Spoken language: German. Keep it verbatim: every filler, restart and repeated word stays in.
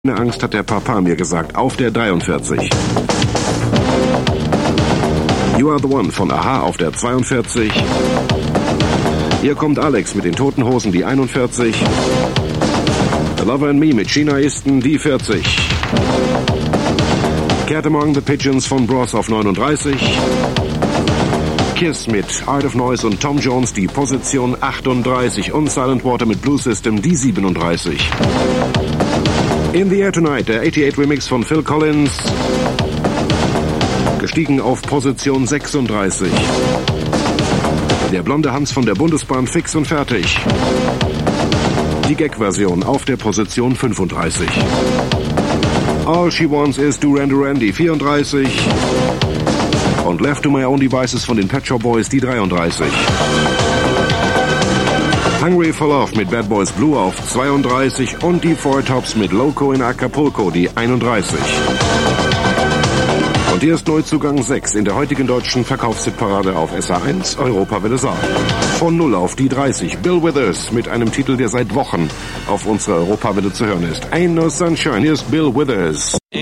Keine Angst, hat der Papa mir gesagt, auf der dreiundvierzig. You Are the One von Aha auf der zweiundvierzig. Hier kommt Alex mit den Toten Hosen, die einundvierzig. The Lover and Me mit China Easton, die vierzig. Cat Among the Pigeons von Bros auf neununddreißig. Kiss mit Art of Noise und Tom Jones, die Position achtunddreißig. Und Silent Water mit Blue System, die siebenunddreißig. In the Air Tonight, der achtundachtzig Remix von Phil Collins, gestiegen auf Position sechsunddreißig. Der blonde Hans von der Bundesbahn, fix und fertig. Die Gag-Version auf der Position fünfunddreißig. All She Wants Is Duran Duran, die vierunddreißig. Und Left to My Own Devices von den Pet Shop Boys, die dreiunddreißig. Hungry for Love mit Bad Boys Blue auf zweiunddreißig und die Four Tops mit Loco in Acapulco, die einunddreißig. Und hier ist Neuzugang sechs in der heutigen deutschen Verkaufshitparade auf S A eins, Europawelle Saar. Von null auf die dreißig, Bill Withers mit einem Titel, der seit Wochen auf unserer Europawelle zu hören ist. Ain't No Sunshine, hier ist Bill Withers.